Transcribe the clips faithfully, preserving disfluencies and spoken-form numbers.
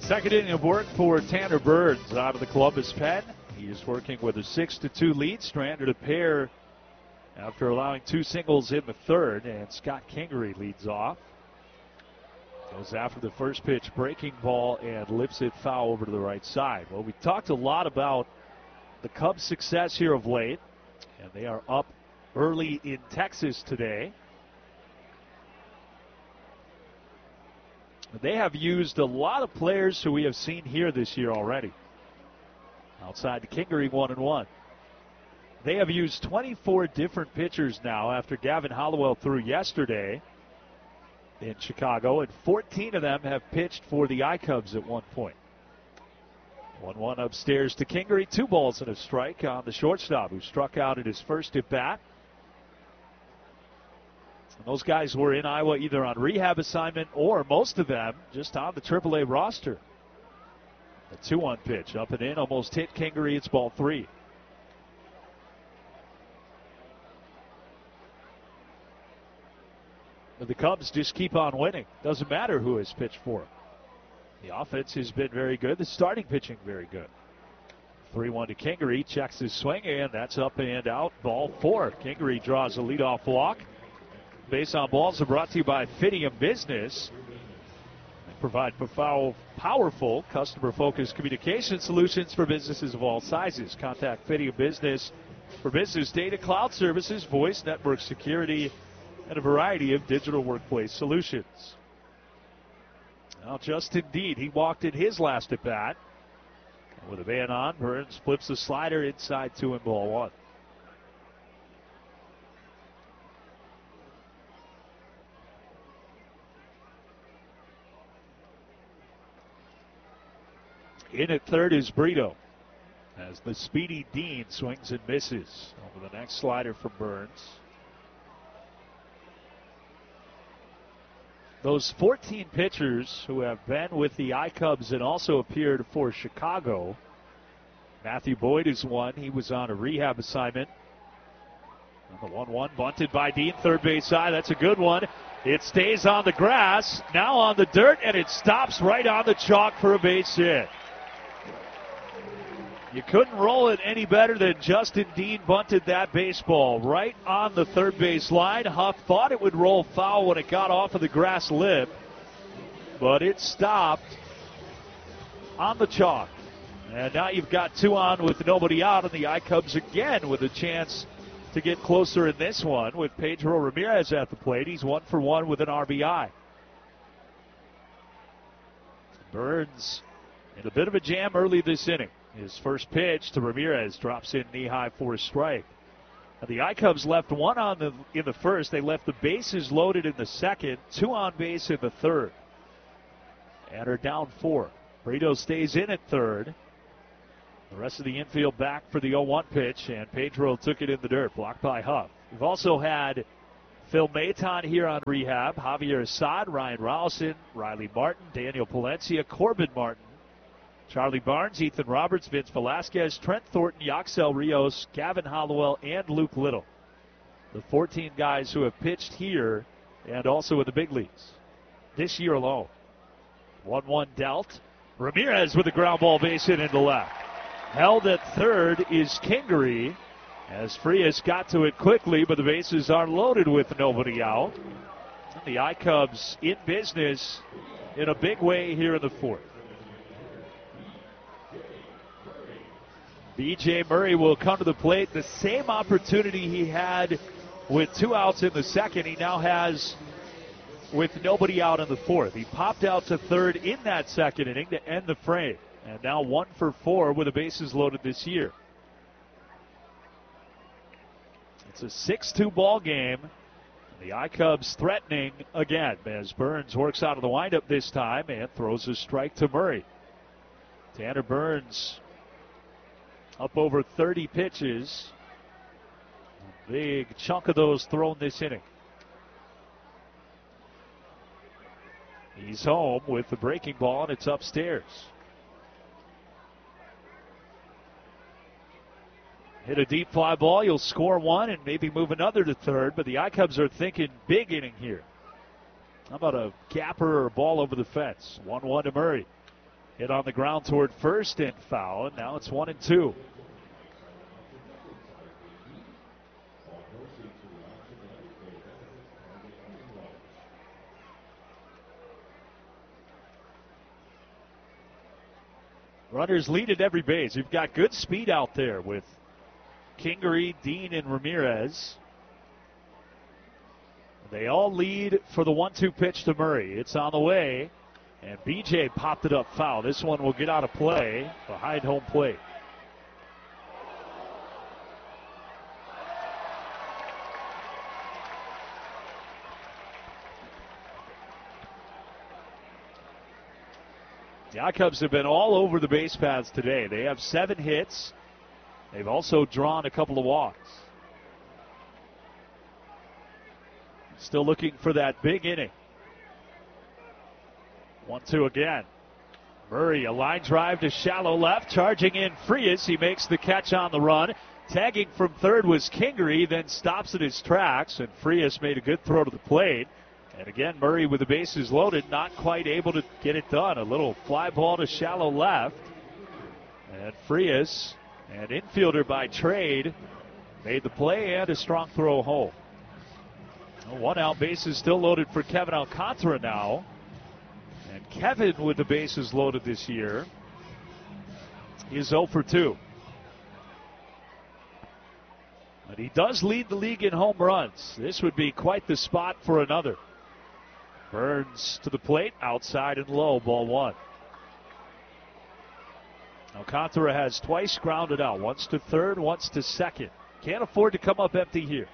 Second inning of work for Tanner Burns out of the Columbus pen. He is working with a six to two lead, stranded a pair after allowing two singles in the third, and Scott Kingery leads off. Goes after the first pitch, breaking ball, and lifts it foul over to the right side. Well, we talked a lot about the Cubs' success here of late, and they are up early in Texas today. They have used a lot of players who we have seen here this year already. Outside the Kingery, one and one. They have used twenty-four different pitchers now after Gavin Hollowell threw yesterday in Chicago, and fourteen of them have pitched for the iCubs at one point. one one upstairs to Kingery, two balls and a strike on the shortstop, who struck out at his first at bat. And those guys were in Iowa either on rehab assignment or most of them just on the triple A roster. The two one pitch up and in, almost hit Kingery. It's ball three. But the Cubs just keep on winning. Doesn't matter who has pitched for them. The offense has been very good. The starting pitching very good. three one to Kingery. Checks his swing, and that's up and out. Ball four. Kingery draws a leadoff walk. Base on balls are brought to you by Fidium Business. They provide powerful, customer-focused communication solutions for businesses of all sizes. Contact Fidium Business for business data, cloud services, voice, network security, and a variety of digital workplace solutions. Now, Justin Deed, he walked in his last at bat. With a man on, Burns flips the slider inside two and ball one. In at third is Brito, as the speedy Dean swings and misses over the next slider from Burns. Those fourteen pitchers who have been with the iCubs and also appeared for Chicago. Matthew Boyd is one. He was on a rehab assignment. And the one one bunted by Dean, third base side. That's a good one. It stays on the grass, now on the dirt, and it stops right on the chalk for a base hit. You couldn't roll it any better than Justin Dean bunted that baseball right on the third base line. Huff thought it would roll foul when it got off of the grass lip, but it stopped on the chalk. And now you've got two on with nobody out, and the iCubs again with a chance to get closer in this one with Pedro Ramirez at the plate. He's one for one with an R B I. Burns in a bit of a jam early this inning. His first pitch to Ramirez drops in knee-high for a strike. Now the iCubs left one on the in the first. They left the bases loaded in the second, two on base in the third, and are down four. Brito stays in at third. The rest of the infield back for the oh one pitch, and Pedro took it in the dirt, blocked by Huff. We've also had Phil Maton here on rehab, Javier Assad, Ryan Rowson, Riley Martin, Daniel Palencia, Corbin Martin, Charlie Barnes, Ethan Roberts, Vince Velasquez, Trent Thornton, Yaxel Rios, Gavin Hollowell, and Luke Little. The fourteen guys who have pitched here and also in the big leagues this year alone. one one dealt. Ramirez with a ground ball base hit into left. Held at third is Kingery, as Frias got to it quickly, but the bases are loaded with nobody out. The iCubs in business in a big way here in the fourth. B J Murray will come to the plate. The same opportunity he had with two outs in the second, he now has with nobody out in the fourth. He popped out to third in that second inning to end the frame. And now one for four with the bases loaded this year. It's a six two ball game. The iCubs threatening again as Burns works out of the windup this time and throws a strike to Murray. Tanner Burns up over thirty pitches. A big chunk of those thrown this inning. He's home with the breaking ball, and it's upstairs. Hit a deep fly ball, you'll score one and maybe move another to third, but the iCubs are thinking big inning here. How about a gapper or a ball over the fence? one one to Murray. Hit on the ground toward first and foul, and now it's one and two. Runners lead at every base. You've got good speed out there with Kingery, Dean, and Ramirez. They all lead for the one two pitch to Murray. It's on the way, and B J popped it up foul. This one will get out of play behind home plate. The I-Cubs have been all over the base paths today. They have seven hits. They've also drawn a couple of walks. Still looking for that big inning. one two again. Murray, a line drive to shallow left. Charging in Frias. He makes the catch on the run. Tagging from third was Kingery, then stops at his tracks, and Frias made a good throw to the plate. And again, Murray with the bases loaded, not quite able to get it done. A little fly ball to shallow left. And Frias, an infielder by trade, made the play and a strong throw home. One out, bases still loaded for Kevin Alcantara now. And Kevin with the bases loaded this year is oh for two. But he does lead the league in home runs. This would be quite the spot for another. Burns to the plate, outside and low, ball one. Alcantara has twice grounded out, once to third, once to second. Can't afford to come up empty here.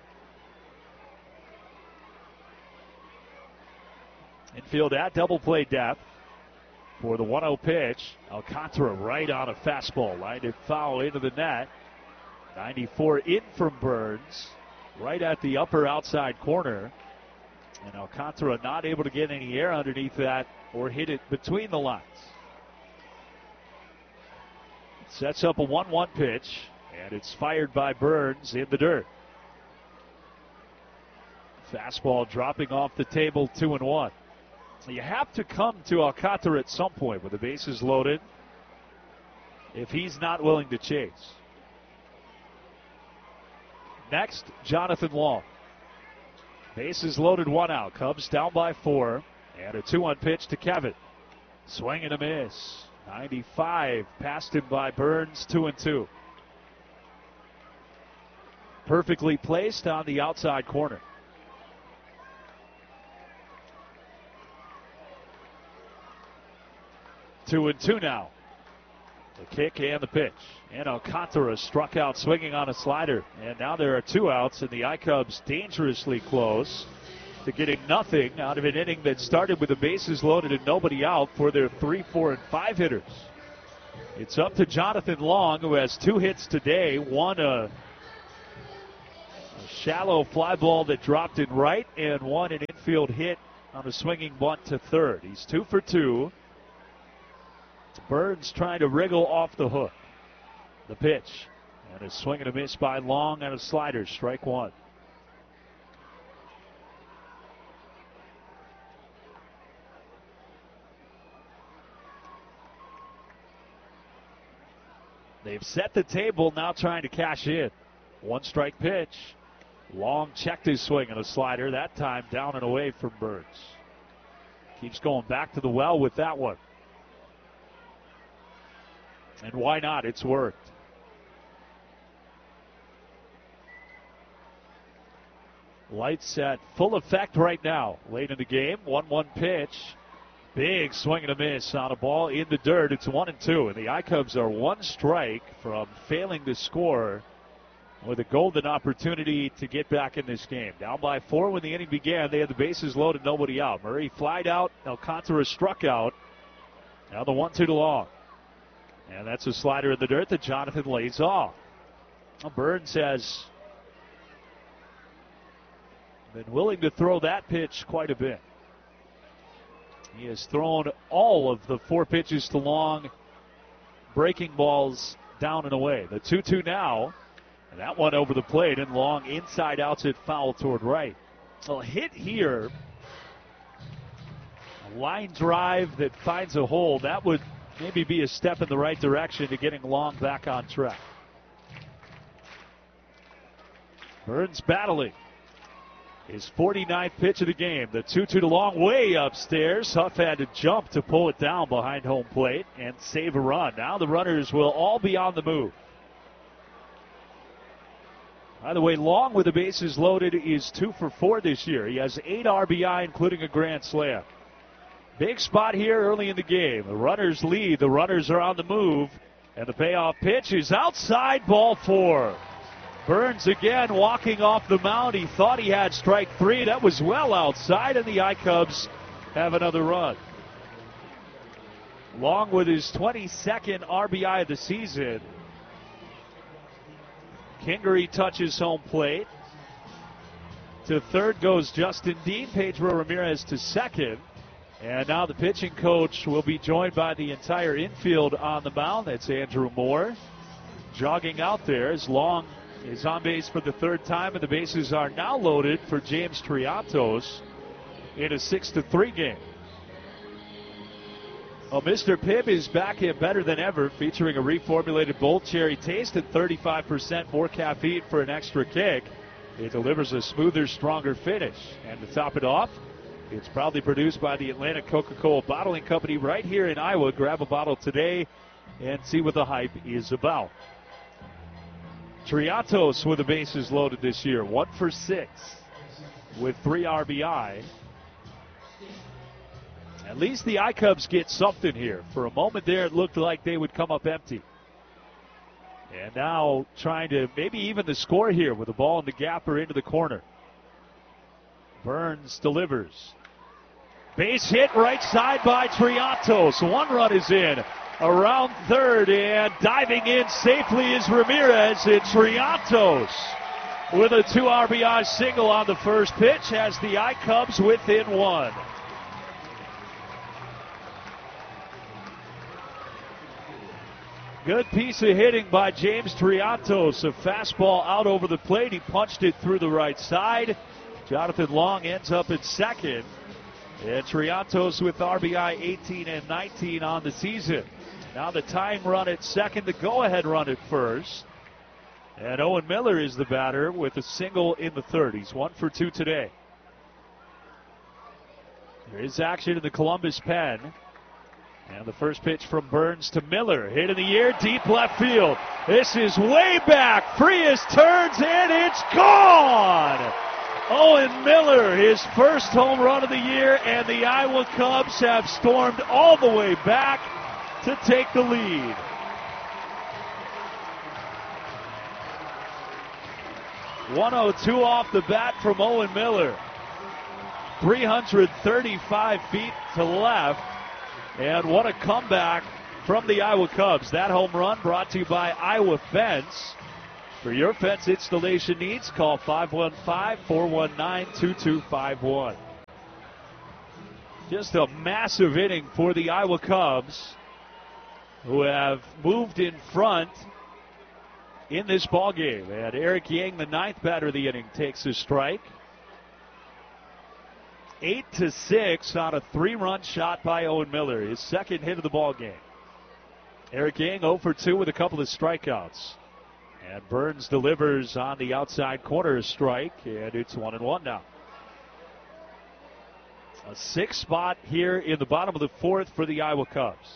Infield at double play depth for the one oh pitch. Alcantara right on a fastball, lined it foul into the net. ninety-four in from Burns, right at the upper outside corner. And Alcantara not able to get any air underneath that or hit it between the lines. Sets up a one one pitch, and it's fired by Burns in the dirt. Fastball dropping off the table, two and one. You have to come to Alcantara at some point with the bases loaded if he's not willing to chase. Next, Jonathan Long. Bases loaded, one out. Cubs down by four. And a two one pitch to Kevin. Swing and a miss. ninety-five passed him by Burns, two and two. Perfectly placed on the outside corner. Two and two now. The kick and the pitch. And Alcantara struck out swinging on a slider. And now there are two outs, and the I-Cubs dangerously close to getting nothing out of an inning that started with the bases loaded and nobody out for their three, four, and five hitters. It's up to Jonathan Long, who has two hits today. One a, a shallow fly ball that dropped in right, and one an infield hit on a swinging bunt to third. He's two for two. Burns trying to wriggle off the hook. The pitch. And a swing and a miss by Long and a slider. Strike one. They've set the table, now trying to cash in. One strike pitch. Long checked his swing and a slider. That time down and away from Burns. Keeps going back to the well with that one. And why not? It's worked. Lights at full effect right now. Late in the game, one one pitch. Big swing and a miss on a ball in the dirt. It's one and two. And the I-Cubs are one strike from failing to score with a golden opportunity to get back in this game. Down by four when the inning began. They had the bases loaded, nobody out. Murray flied out. Alcantara struck out. Now the one two to Long. And that's a slider in the dirt that Jonathan lays off. Well, Burns has been willing to throw that pitch quite a bit. He has thrown all of the four pitches to Long, breaking balls down and away. The two two now, and that one over the plate, and Long inside outs it foul toward right. So a hit here A line drive that finds a hole. That would maybe be a step in the right direction to getting Long back on track. Burns battling. His forty-ninth pitch of the game. The two two to Long way upstairs. Huff had to jump to pull it down behind home plate and save a run. Now the runners will all be on the move. By the way, Long with the bases loaded is two for four this year. He has eight R B I, including a grand slam. Big spot here early in the game. The runners lead. The runners are on the move. And the payoff pitch is outside, ball four. Burns again walking off the mound. He thought he had strike three. That was well outside, and the I-Cubs have another run. Long with his twenty-second R B I of the season. Kingery touches home plate. To third goes Justin Dean. Pedro Ramirez to second. And now the pitching coach will be joined by the entire infield on the mound. That's Andrew Moore. Jogging out there as Long is on base for the third time, and the bases are now loaded for James Triatos in a six to three game. Well, Mister Pibb is back in better than ever, featuring a reformulated Bold Cherry taste and thirty-five percent more caffeine for an extra kick. It delivers a smoother, stronger finish. And to top it off, it's proudly produced by the Atlantic Coca-Cola Bottling Company right here in Iowa. Grab a bottle today and see what the hype is about. Triatos with the bases loaded this year, one for six with three R B I. At least the I-Cubs get something here. For a moment there, it looked like they would come up empty. And now trying to maybe even the score here with the ball in the gap or into the corner. Burns delivers. Base hit right side by Triatos. One run is in. Around third, and diving in safely is Ramirez. And Triatos with a two R B I single on the first pitch has the I-Cubs within one. Good piece of hitting by James Triatos. A fastball out over the plate. He punched it through the right side. Jonathan Long ends up at second. And Triatos with R B I eighteen and nineteen on the season. Now the tying run at second, the go-ahead run at first. And Owen Miller is the batter with a single in the third. He's one for two today. There is action in the Columbus pen. And the first pitch from Burns to Miller. Hit in the air, deep left field. This is way back. Frias turns, and it's gone! Owen Miller, his first home run of the year, and the Iowa Cubs have stormed all the way back to take the lead. one oh two off the bat from Owen Miller. three hundred thirty-five feet to left. And what a comeback from the Iowa Cubs. That home run brought to you by Iowa Fence. For your fence installation needs, call five one five, four one nine, two two five one. Just a massive inning for the Iowa Cubs, who have moved in front in this ballgame. And Eric Yang, the ninth batter of the inning, takes a strike. Eight to six on a three-run shot by Owen Miller, his second hit of the ballgame. Eric Yang oh for two with a couple of strikeouts. And Burns delivers on the outside corner strike, and it's one and one now. A sixth spot here in the bottom of the fourth for the Iowa Cubs.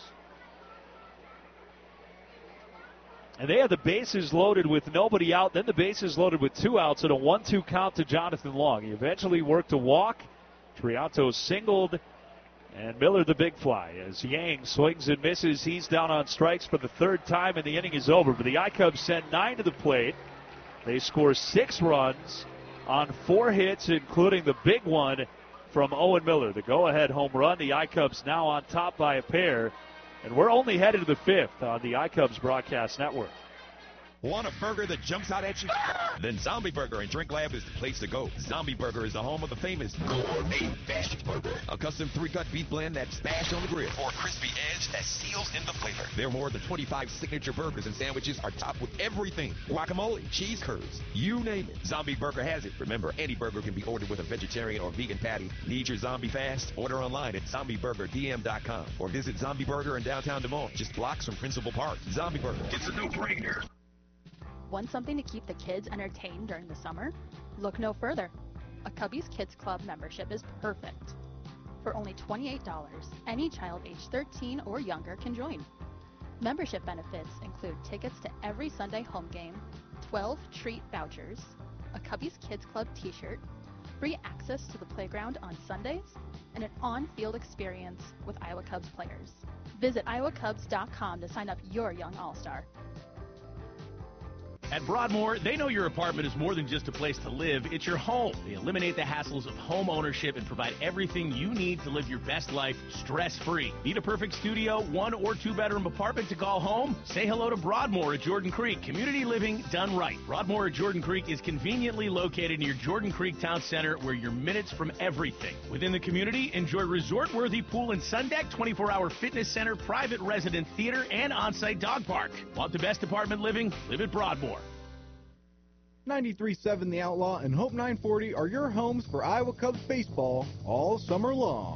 And they have the bases loaded with nobody out, then the bases loaded with two outs, and a one two count to Jonathan Long. He eventually worked a walk. Triatos singled, and Miller the big fly. As Yang swings and misses, he's down on strikes for the third time, and the inning is over. But the I-Cubs send nine to the plate. They score six runs on four hits, including the big one from Owen Miller. The go-ahead home run. The I-Cubs now on top by a pair. And we're only headed to the fifth on the I-Cubs broadcast network. Want a burger that jumps out at you? Then Zombie Burger and Drink Lab is the place to go. Zombie Burger is the home of the famous gourmet bash burger, a custom three-cut beef blend that's bashed on the grill, or a crispy edge that seals in the flavor. Their more than twenty-five signature burgers and sandwiches are topped with everything: guacamole, cheese curds, you name it. Zombie Burger has it. Remember, any burger can be ordered with a vegetarian or vegan patty. Need your zombie fast? Order online at zombie burger d m dot com or visit Zombie Burger in downtown Des Moines, just blocks from Principal Park. Zombie Burger, it's a no-brainer. Want something to keep the kids entertained during the summer? Look no further. A Cubbies Kids Club membership is perfect. For only twenty-eight dollars, any child age thirteen or younger can join. Membership benefits include tickets to every Sunday home game, twelve treat vouchers, a Cubbies Kids Club t-shirt, free access to the playground on Sundays, and an on-field experience with Iowa Cubs players. Visit iowa cubs dot com to sign up your young all-star. At Broadmoor, they know your apartment is more than just a place to live, it's your home. They eliminate the hassles of home ownership and provide everything you need to live your best life stress-free. Need a perfect studio, one or two bedroom apartment to call home? Say hello to Broadmoor at Jordan Creek. Community living done right. Broadmoor at Jordan Creek is conveniently located near Jordan Creek Town Center, where you're minutes from everything. Within the community, enjoy resort-worthy pool and sun deck, twenty-four hour fitness center, private resident theater, and on-site dog park. Want the best apartment living? Live at Broadmoor. ninety-three point seven The Outlaw and Hope nine forty are your homes for Iowa Cubs baseball all summer long.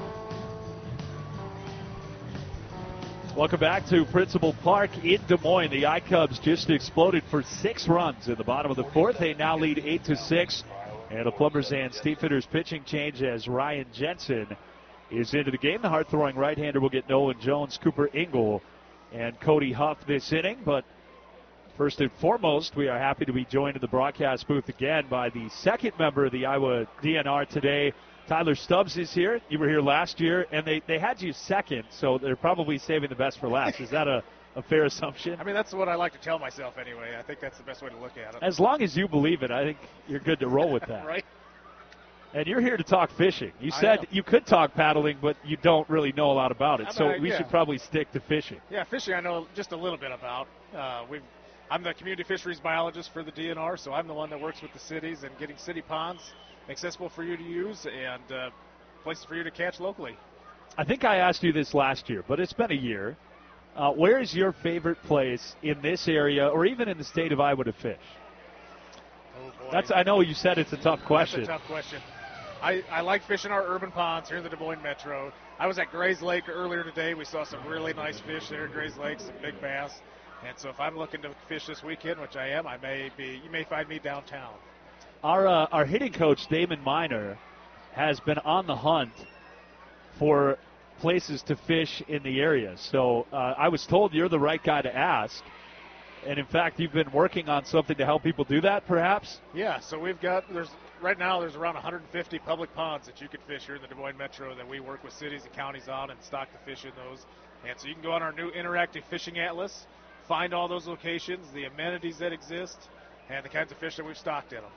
Welcome back to Principal Park in Des Moines. The I-Cubs just exploded for six runs in the bottom of the fourth. They now lead eight to six. And a Plumbers and Steamfitters pitching change as Ryan Jensen is into the game. The hard-throwing right-hander will get Nolan Jones, Cooper Ingle, and Cody Huff this inning. But first and foremost, we are happy to be joined in the broadcast booth again by the second member of the Iowa D N R today. Tyler Stubbs is here. You were here last year, and they, they had you second, so they're probably saving the best for last. Is that a, a fair assumption? I mean, that's what I like to tell myself anyway. I think that's the best way to look at it. As long as you believe it, I think you're good to roll with that. Right. And you're here to talk fishing. You said you could talk paddling, but you don't really know a lot about it, I so mean, we yeah. should probably stick to fishing. Yeah, fishing I know just a little bit about. Uh, we've I'm the community fisheries biologist for the D N R, so I'm the one that works with the cities and getting city ponds accessible for you to use and uh, places for you to catch locally. I think I asked you this last year, but it's been a year. Uh, where is your favorite place in this area or even in the state of Iowa to fish? Oh, boy. That's I know you said it's a tough question. That's a tough question. I, I like fishing our urban ponds here in the Des Moines Metro. I was at Gray's Lake earlier today. We saw some really nice fish there at Gray's Lake, some big bass. And so if I'm looking to fish this weekend, which I am, I may be. You may find me downtown. Our uh, our hitting coach, Damon Miner, has been on the hunt for places to fish in the area. So uh, I was told you're the right guy to ask. And, in fact, you've been working on something to help people do that, perhaps? Yeah, so we've got, there's right now there's around one hundred fifty public ponds that you can fish here in the Des Moines Metro that we work with cities and counties on and stock the fish in those. And so you can go on our new interactive fishing atlas, find all those locations, the amenities that exist, and the kinds of fish that we've stocked in them.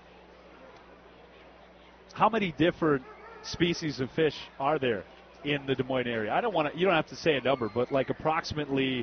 How many different species of fish are there in the Des Moines area? I don't want to, you don't have to say a number, but like approximately.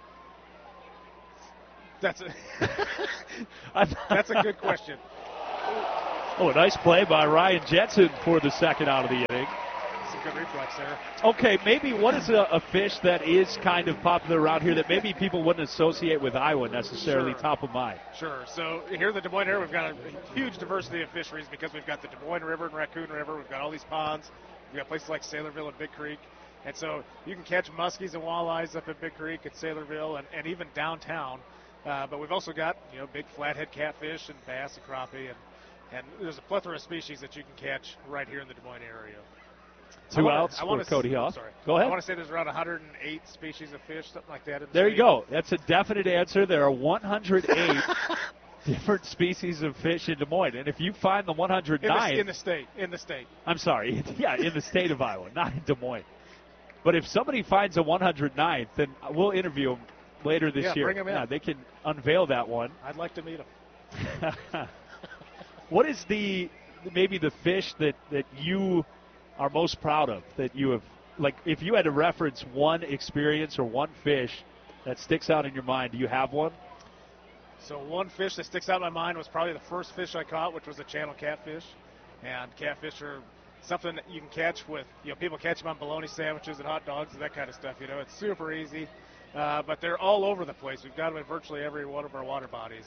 That's a, that's a good question. Oh, a nice play by Ryan Jensen for the second out of the inning. That's a good reflex there. Okay, maybe what is a, a fish that is kind of popular around here that maybe people wouldn't associate with Iowa necessarily Sure. top of mind? Sure. So here in the Des Moines area, we've got a huge diversity of fisheries because we've got the Des Moines River and Raccoon River. We've got all these ponds. We've got places like Saylorville and Big Creek. And so you can catch muskies and walleyes up at Big Creek and Saylorville and, and even downtown. Uh, but we've also got, you know, big flathead catfish and bass and crappie. And, and there's a plethora of species that you can catch right here in the Des Moines area. Two wanna, outs for Cody Huff. Sorry. Go ahead. I want to say there's around one hundred eight species of fish, something like that. In the There state. you go. That's a definite answer. There are one hundred eight different species of fish in Des Moines. And if you find the one hundred ninth. In the, in the state. In the state. I'm sorry. Yeah, in the state of Iowa, not in Des Moines. But if somebody finds a one hundred ninth, then we'll interview them later this yeah, year. Bring them in. Yeah, they can unveil that one. I'd like to meet them. What is the maybe the fish that, that you are most proud of that you have, like if you had to reference one experience or one fish that sticks out in your mind, do you have one? So one fish that sticks out in my mind was probably the first fish I caught, which was a channel catfish. And catfish are something that you can catch with, you know, people catch them on bologna sandwiches and hot dogs and that kind of stuff. You know, it's super easy, uh, but they're all over the place. We've got them in virtually every one of our water bodies.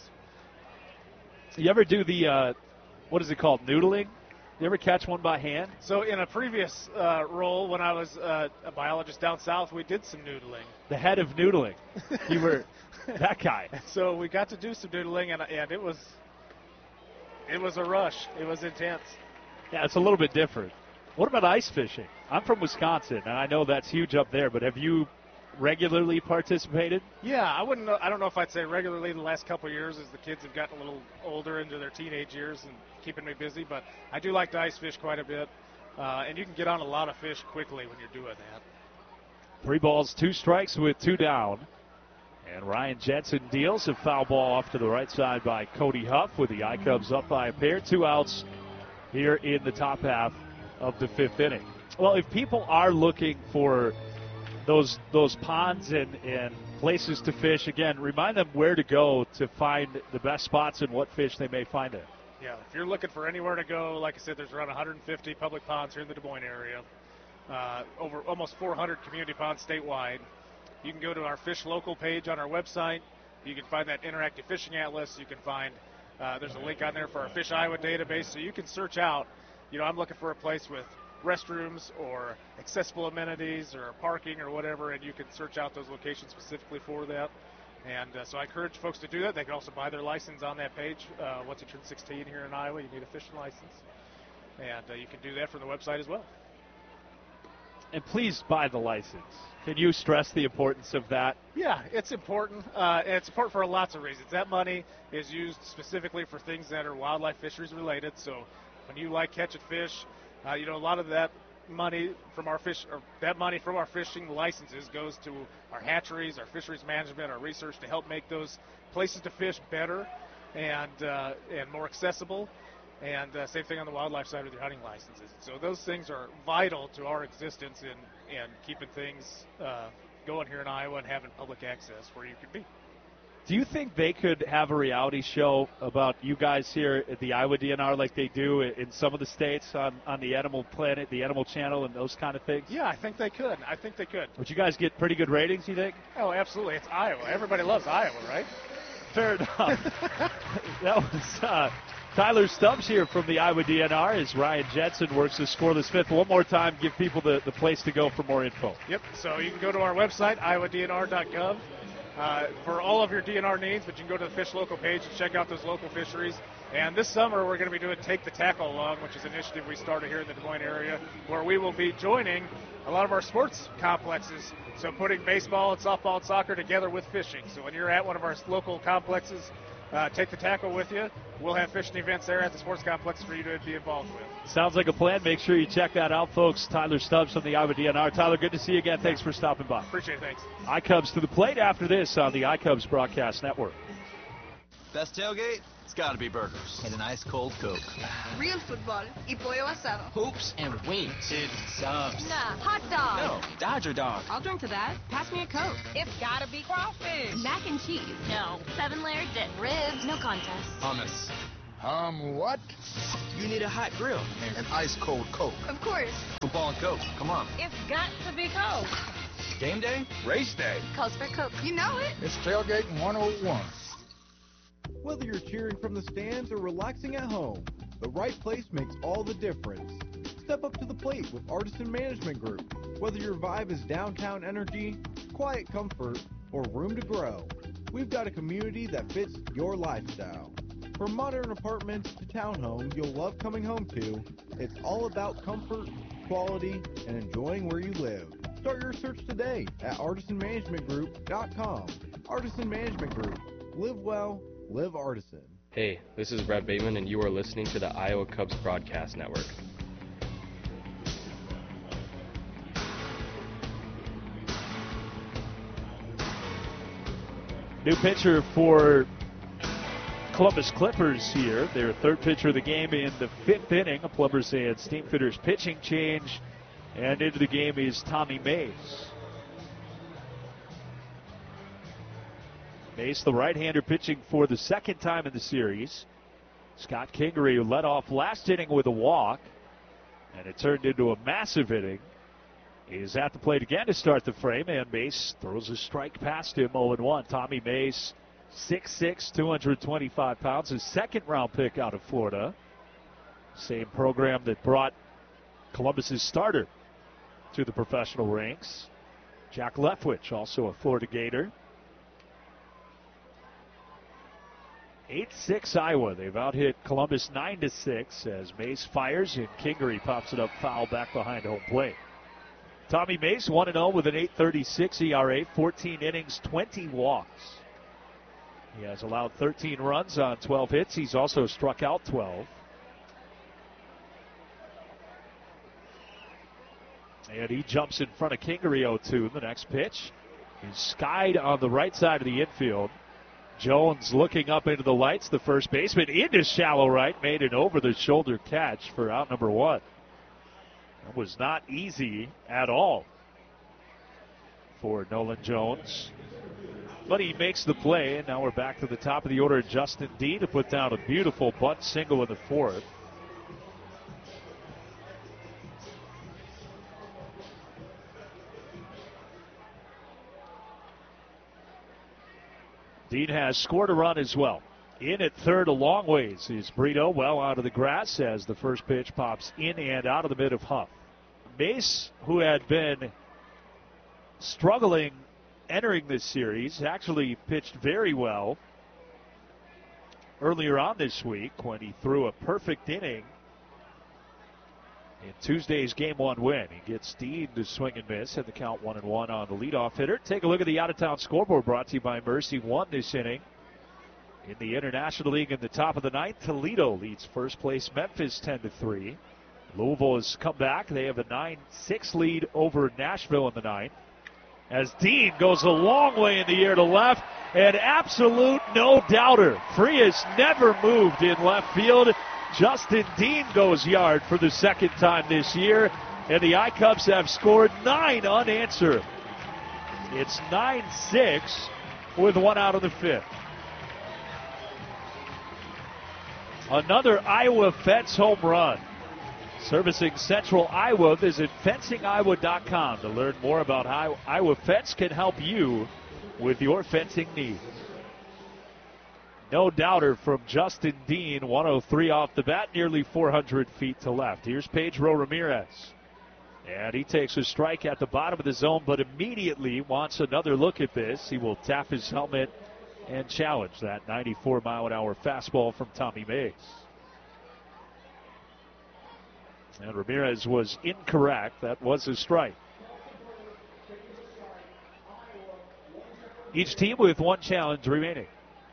You ever do the, uh, what is it called, noodling? You ever catch one by hand? So in a previous uh, role, when I was uh, a biologist down south, we did some noodling. The head of noodling. You were that guy. So we got to do some noodling, and, and it was it was a rush. It was intense. Yeah, it's a little bit different. What about ice fishing? I'm from Wisconsin, and I know that's huge up there, but have you regularly participated? Yeah, I wouldn't know, I don't know if I'd say regularly the last couple of years as the kids have gotten a little older into their teenage years and keeping me busy, but I do like to ice fish quite a bit, uh, and you can get on a lot of fish quickly when you're doing that. Three balls, two strikes with two down. And Ryan Jensen deals a foul ball off to the right side by Cody Huff with the I-Cubs up by a pair. Two outs here in the top half of the fifth inning. Well, if people are looking for those those ponds and, and places to fish, again, remind them where to go to find the best spots and what fish they may find there. Yeah, if you're looking for anywhere to go, like I said, there's around one hundred fifty public ponds here in the Des Moines area, uh, over almost four hundred community ponds statewide. You can go to our Fish Local page on our website. You can find that interactive fishing atlas. You can find, uh, there's a link on there for our Fish Iowa database. So you can search out, you know, I'm looking for a place with restrooms or accessible amenities or parking or whatever, and you can search out those locations specifically for that. And uh, so I encourage folks to do that. They can also buy their license on that page. Uh, once you turn sixteen here in Iowa, you need a fishing license. And uh, you can do that from the website as well. And please buy the license. Can you stress the importance of that? Yeah, it's important. Uh, and it's important for lots of reasons. That money is used specifically for things that are wildlife fisheries related. So when you like catching fish, uh, you know, a lot of that money from our fish, or that money from our fishing licenses goes to our hatcheries, our fisheries management, our research to help make those places to fish better and uh, and more accessible. And uh, same thing on the wildlife side with your hunting licenses. So those things are vital to our existence in, in keeping things uh, going here in Iowa and having public access where you can be. Do you think they could have a reality show about you guys here at the Iowa D N R like they do in some of the states on, on the Animal Planet, the Animal Channel, and those kind of things? Yeah, I think they could. I think they could. Would you guys get pretty good ratings, you think? Oh, absolutely. It's Iowa. Everybody loves Iowa, right? Fair enough. That was uh, Tyler Stubbs here from the Iowa D N R as Ryan Jensen works the scoreless fifth. One more time, give people the, the place to go for more info. Yep, so you can go to our website, iowa d n r dot gov, uh, for all of your D N R needs, but you can go to the Fish Local page and check out those local fisheries. And this summer, we're going to be doing Take the Tackle Along, which is an initiative we started here in the Des Moines area, where we will be joining a lot of our sports complexes, so putting baseball and softball and soccer together with fishing. So when you're at one of our local complexes, uh, take the tackle with you. We'll have fishing events there at the sports complex for you to be involved with. Sounds like a plan. Make sure you check that out, folks. Tyler Stubbs from the Iowa D N R. Tyler, good to see you again. Thanks for stopping by. Appreciate it. Thanks. I-Cubs to the plate after this on the I-Cubs Broadcast Network. Best tailgate? It's got to be burgers. And an ice cold Coke. Real football y pollo asado. Hoops and wings. Dude, subs. Nah, hot dog. No, Dodger dog. I'll drink to that. Pass me a Coke. It's gotta be crawfish. Mac and cheese. No. Seven layer dip. Ribs. No contest. Hummus. Um, what? You need a hot grill. And an ice cold Coke. Of course. Football and Coke. Come on. It's got to be Coke. Game day? Race day. Calls for Coke. You know it. It's Tailgating one oh one. Whether you're cheering from the stands or relaxing at home, the right place makes all the difference. Step up to the plate with Artisan Management Group. Whether your vibe is downtown energy, quiet comfort, or room to grow, we've got a community that fits your lifestyle. From modern apartments to townhomes you'll love coming home to, it's all about comfort, quality, and enjoying where you live. Start your search today at artisan management group dot com. Artisan Management Group. Live well. Live Artisan. Hey, this is Brett Bateman, and you are listening to the Iowa Cubs Broadcast Network. New pitcher for Columbus Clippers here. Their third pitcher of the game in the fifth inning. A Plumbers and Steamfitters pitching change. And into the game is Tommy Mays. Mace, the right-hander, pitching for the second time in the series. Scott Kingery, who led off last inning with a walk, and it turned into a massive inning, is at the plate again to start the frame, and Mace throws a strike past him, oh and one. Tommy Mace, six six, two hundred twenty-five pounds, his second-round pick out of Florida. Same program that brought Columbus's starter to the professional ranks. Jack Leftwich, also a Florida Gator. eight six Iowa. They've out-hit Columbus nine to six as Mace fires and Kingery pops it up foul back behind home plate. Tommy Mace one and oh with an eight thirty-six E R A, fourteen innings, twenty walks. He has allowed thirteen runs on twelve hits. He's also struck out twelve. And he jumps in front of Kingery oh two. The next pitch is skied on the right side of the infield. Jones looking up into the lights. The first baseman into shallow right made an over-the-shoulder catch for out number one. It was not easy at all for Nolan Jones. But he makes the play, and now we're back to the top of the order. Justin Dean to put down a beautiful bunt single in the fourth. Dean has scored a run as well. In at third a long ways is Brito, well out of the grass as the first pitch pops in and out of the mid of Huff. Mace, who had been struggling entering this series, actually pitched very well earlier on this week when he threw a perfect inning in Tuesday's game one win. He gets Dean to swing and miss at the count one and one on the leadoff hitter. Take a look at the out-of-town scoreboard brought to you by Mercy. One this inning. In the International League in the top of the ninth, Toledo leads first place Memphis ten to three. Louisville has come back. They have a nine six lead over Nashville in the ninth. As Dean goes a long way in the air to left, an absolute no-doubter. Frias never moved in left field. Justin Dean goes yard for the second time this year, and the I-Cubs have scored nine unanswered. It's nine six with one out of the fifth. Another Iowa Fence home run. Servicing Central Iowa, visit fencing iowa dot com to learn more about how Iowa Fence can help you with your fencing needs. No doubter from Justin Dean, one oh three off the bat, nearly four hundred feet to left. Here's Pedro Ramirez. And he takes a strike at the bottom of the zone, but immediately wants another look at this. He will tap his helmet and challenge that ninety-four mile an hour fastball from Tommy Mace. And Ramirez was incorrect. That was a strike. Each team with one challenge remaining.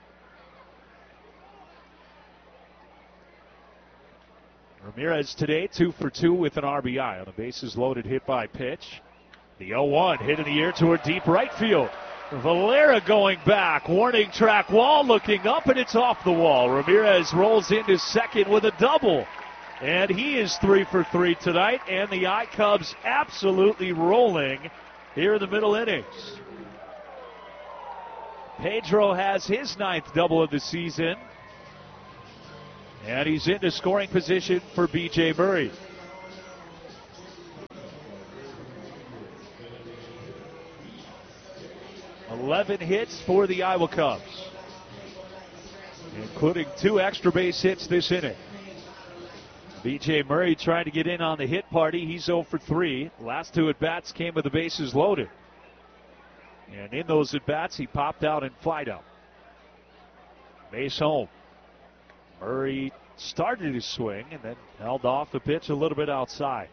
Ramirez today two for two with an R B I on a bases loaded hit by pitch. The oh one hit in the air toward deep right field. Valera going back. Warning track wall looking up, and it's off the wall. Ramirez rolls into second with a double. And he is three for three tonight, and the I-Cubs absolutely rolling here in the middle innings. Pedro has his ninth double of the season. And he's into scoring position for B J Murray. eleven hits for the Iowa Cubs, including two extra base hits this inning. B J Murray trying to get in on the hit party. He's oh for three. Last two at-bats came with the bases loaded. And in those at-bats, he popped out and flied out. Base home. Murray started his swing and then held off the pitch a little bit outside.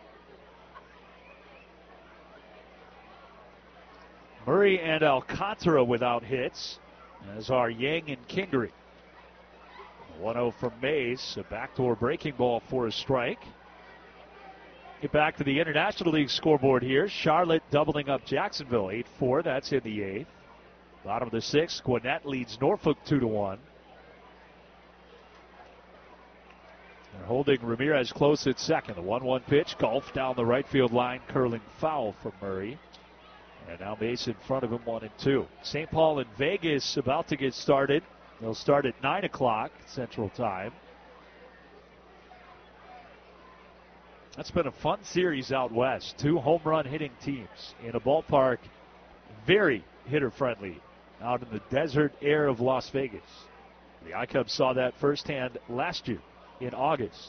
Murray and Alcantara without hits, as are Yang and Kingery. one oh from Mace, a backdoor breaking ball for a strike. Get back to the International League scoreboard here. Charlotte doubling up Jacksonville eight four. That's in the eighth. Bottom of the sixth, Gwinnett leads Norfolk two to one. They're holding Ramirez close at second. The one one pitch, golf down the right field line, curling foul from Murray. And now Mace in front of him, one and two. Saint Paul and Vegas about to get started. They'll start at nine o'clock Central Time. That's been a fun series out west. Two home run hitting teams in a ballpark very hitter friendly out in the desert air of Las Vegas. The I-Cubs saw that firsthand last year in August.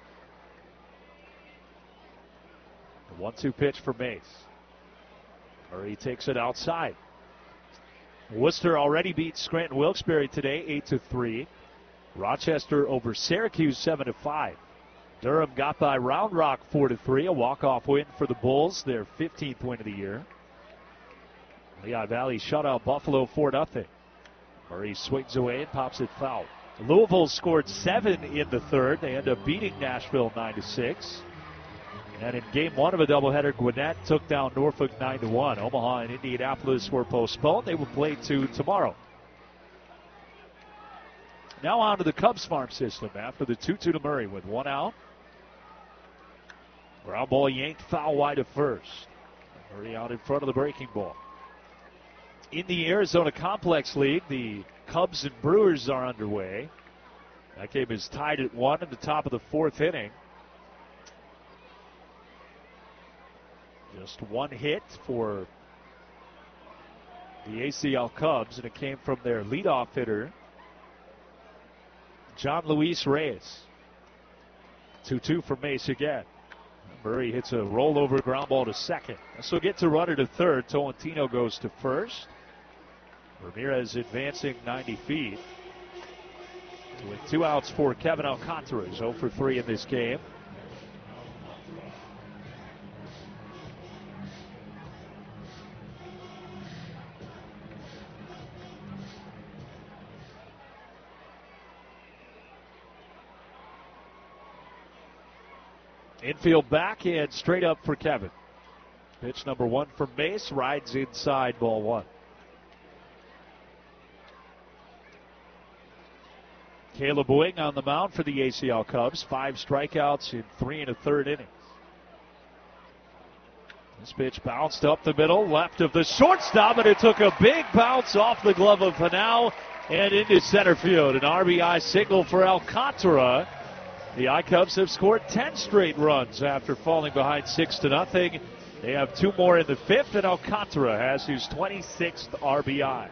The one two pitch for Mace. Murray takes it outside. Worcester already beat Scranton Wilkes-Barre today, eight to three. Rochester over Syracuse, seven to five. Durham got by Round Rock, four to three. A walk-off win for the Bulls, their fifteenth win of the year. Lehigh Valley shut out Buffalo, four nothing. Murray swings away and pops it foul. Louisville scored seven in the third. They end up beating Nashville nine to six. And in game one of a doubleheader, Gwinnett took down Norfolk nine to one. Omaha and Indianapolis were postponed. They will play two tomorrow. Now on to the Cubs farm system after the two two to Murray with one out. Ground ball yanked foul wide to first. Murray out in front of the breaking ball. In the Arizona Complex League, the Cubs and Brewers are underway. That game is tied at one in the top of the fourth inning. Just one hit for the A C L Cubs, and it came from their leadoff hitter, John Luis Reyes. two two for Mace again. Murray hits a rollover ground ball to second. This will get to runner to third. Tolentino goes to first. Ramirez advancing ninety feet. With two outs for Kevin Alcantara. He's oh for three in this game. Infield back and straight up for Kevin. Pitch number one for Mace. Rides inside, ball one. Caleb Wing on the mound for the A C L Cubs. Five strikeouts in three and a third innings. This pitch bounced up the middle, left of the shortstop, and it took a big bounce off the glove of Hanau and into center field. An R B I signal for Alcantara. The I-Cubs have scored ten straight runs after falling behind six to nothing. They have two more in the fifth, and Alcantara has his twenty-sixth R B I.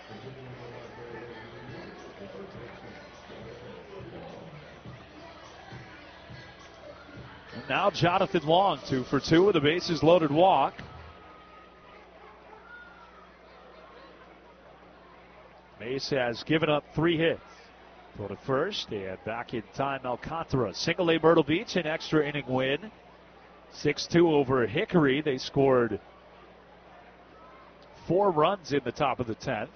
And now Jonathan Long, two for two with a bases loaded walk. Mace has given up three hits. Go to first, and back in time, Alcantara. Single A Myrtle Beach, an extra inning win. six two over Hickory. They scored four runs in the top of the tenth.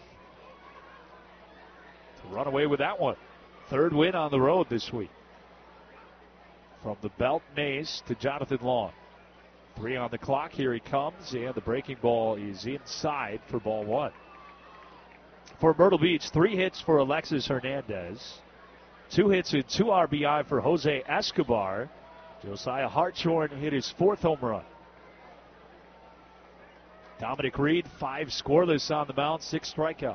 To run away with that one. Third win on the road this week. From the belt, Mace to Jonathan Long. Three on the clock. Here he comes, and the breaking ball is inside for ball one. For Myrtle Beach, three hits for Alexis Hernandez. Two hits and two R B I for Jose Escobar. Josiah Hartshorn hit his fourth home run. Dominic Reed, five scoreless on the mound, six strikeouts.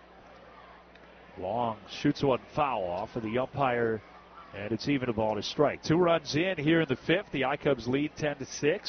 Long shoots one foul off of the umpire, and it's even a ball to strike. Two runs in here in the fifth. The I-Cubs lead ten to six.